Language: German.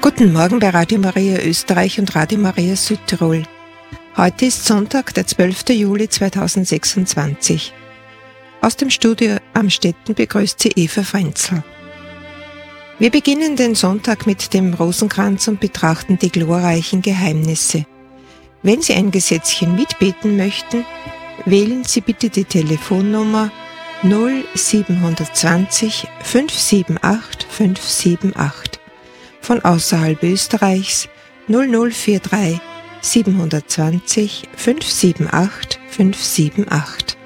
Guten Morgen bei Radio Maria Österreich und Radio Maria Südtirol. Heute ist Sonntag, der 12. Juli 2026. Aus dem Studio Amstetten begrüßt sie Eva Frenzel. Wir beginnen den Sonntag mit dem Rosenkranz und betrachten die glorreichen Geheimnisse. Wenn Sie ein Gesetzchen mitbeten möchten, wählen Sie bitte die Telefonnummer 0720 578 578. Von außerhalb Österreichs 0043 720 578 578.